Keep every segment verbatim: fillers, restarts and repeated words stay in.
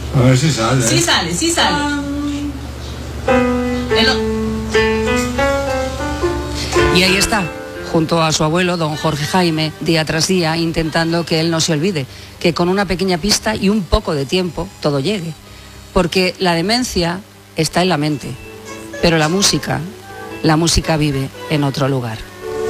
A ver si sale. Sí sale, sí sale. Y ahí está, junto a su abuelo, don Jorge Jaime, día tras día, intentando que él no se olvide, que con una pequeña pista y un poco de tiempo todo llegue. Porque la demencia está en la mente, pero la música, la música vive en otro lugar.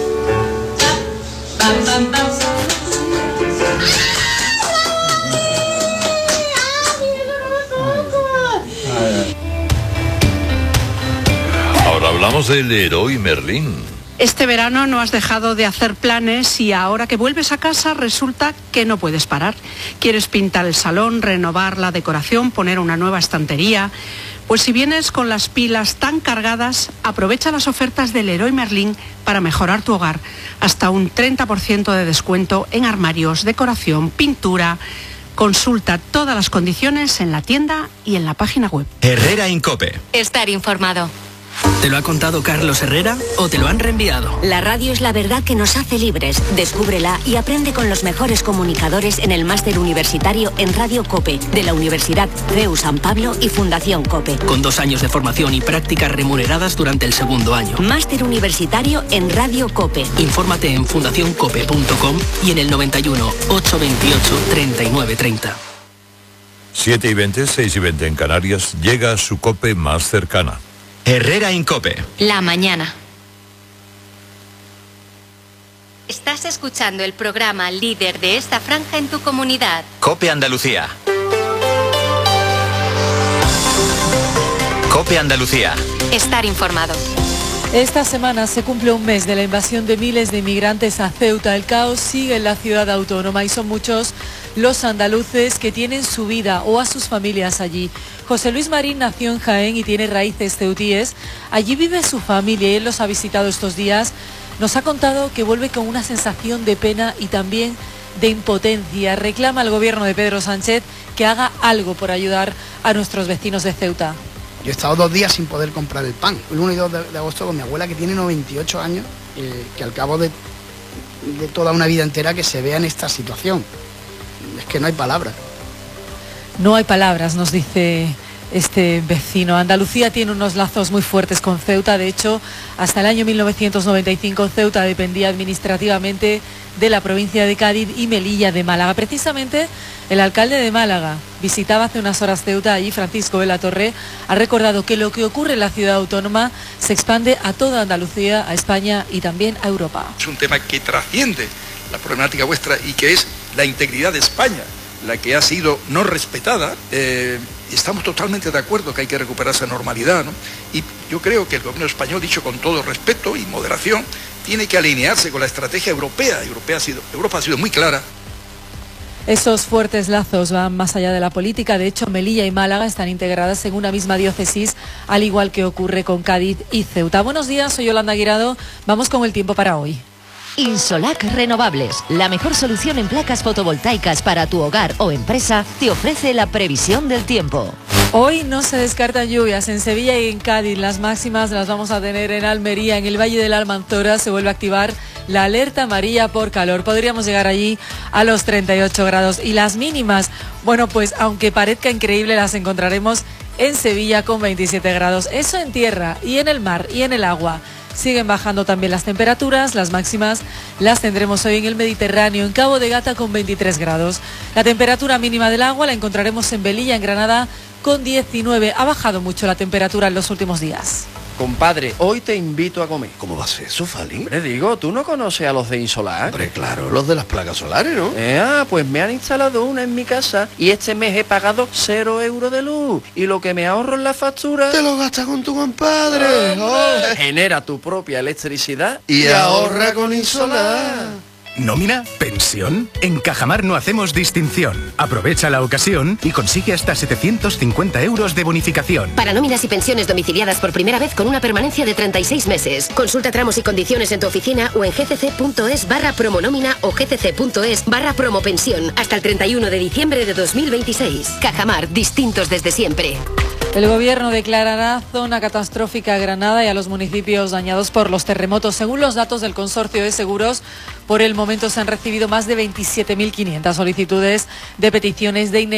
Ahora hablamos del Leroy Merlin. Este verano no has dejado de hacer planes y ahora que vuelves a casa resulta que no puedes parar. Quieres pintar el salón, renovar la decoración, poner una nueva estantería. Pues si vienes con las pilas tan cargadas, aprovecha las ofertas del Leroy Merlin para mejorar tu hogar. Hasta un treinta por ciento de descuento en armarios, decoración, pintura. Consulta todas las condiciones en la tienda y en la página web. Herrera Incope. Estar informado. ¿Te lo ha contado Carlos Herrera o te lo han reenviado? La radio es la verdad que nos hace libres. Descúbrela y aprende con los mejores comunicadores en el máster universitario en Radio COPE de la Universidad C E U San Pablo y Fundación COPE. Con dos años de formación y prácticas remuneradas durante el segundo año. Máster universitario en Radio COPE. Infórmate en fundación cope punto com y en el noventa y uno, ochocientos veintiocho, treinta y nueve treinta. siete y veinte, seis y veinte en Canarias, llega a su COPE más cercana. Herrera Incope. La mañana. Estás escuchando el programa líder de esta franja en tu comunidad. COPE Andalucía. COPE Andalucía. Estar informado. Esta semana se cumple un mes de la invasión de miles de inmigrantes a Ceuta. El caos sigue en la ciudad autónoma y son muchos los andaluces que tienen su vida o a sus familias allí. José Luis Marín nació en Jaén y tiene raíces ceutíes. Allí vive su familia y él los ha visitado estos días. Nos ha contado que vuelve con una sensación de pena y también de impotencia. Reclama al gobierno de Pedro Sánchez que haga algo por ayudar a nuestros vecinos de Ceuta. Yo he estado dos días sin poder comprar el pan. El uno y dos de agosto con mi abuela, que tiene noventa y ocho años, eh, que al cabo de, de toda una vida entera que se vea en esta situación. Es que no hay palabras. No hay palabras, nos dice este vecino. Andalucía tiene unos lazos muy fuertes con Ceuta. De hecho, hasta el año mil novecientos noventa y cinco Ceuta dependía administrativamente de la provincia de Cádiz y Melilla de Málaga. Precisamente el alcalde de Málaga visitaba hace unas horas Ceuta. Allí Francisco de la Torre ha recordado que lo que ocurre en la ciudad autónoma se expande a toda Andalucía, a España y también a Europa. Es un tema que trasciende la problemática vuestra y que es la integridad de España, la que ha sido no respetada. Eh, estamos totalmente de acuerdo que hay que recuperar esa normalidad, ¿no? Y yo creo que el gobierno español, dicho con todo respeto y moderación, tiene que alinearse con la estrategia europea. Europea ha sido, Europa ha sido muy clara. Esos fuertes lazos van más allá de la política. De hecho, Melilla y Málaga están integradas en una misma diócesis, al igual que ocurre con Cádiz y Ceuta. Buenos días, soy Yolanda Guirado. Vamos con el tiempo para hoy. Insolac Renovables, la mejor solución en placas fotovoltaicas para tu hogar o empresa, te ofrece la previsión del tiempo. Hoy no se descartan lluvias en Sevilla y en Cádiz. Las máximas las vamos a tener en Almería. En el Valle de la Almanzora se vuelve a activar la alerta amarilla por calor. Podríamos llegar allí a los treinta y ocho grados. Y las mínimas, bueno, pues aunque parezca increíble, las encontraremos en Sevilla con veintisiete grados. Eso en tierra y en el mar y en el agua. Siguen bajando también las temperaturas, las máximas las tendremos hoy en el Mediterráneo, en Cabo de Gata con veintitrés grados. La temperatura mínima del agua la encontraremos en Velilla, en Granada, con diecinueve. Ha bajado mucho la temperatura en los últimos días. Compadre, hoy te invito a comer. ¿Cómo va a ser eso, Fali? Hombre, digo, ¿tú no conoces a los de Insolac? Hombre, claro, los de las placas solares, ¿no? Eh, ah, pues me han instalado una en mi casa y este mes he pagado cero euros de luz. Y lo que me ahorro en la factura... Te lo gastas con tu compadre. Oh, genera tu propia electricidad y, y ahorra con Insolac. ¿Nómina? ¿Pensión? En Cajamar no hacemos distinción. Aprovecha la ocasión y consigue hasta setecientos cincuenta euros de bonificación. Para nóminas y pensiones domiciliadas por primera vez con una permanencia de treinta y seis meses. Consulta tramos y condiciones en tu oficina o en gcc.es barra promonómina o gcc.es barra promopensión hasta el treinta y uno de diciembre de dos mil veintiséis. Cajamar, distintos desde siempre. El gobierno declarará zona catastrófica a Granada y a los municipios dañados por los terremotos. Según los datos del Consorcio de Seguros, por el momento se han recibido más de veintisiete mil quinientas solicitudes de peticiones de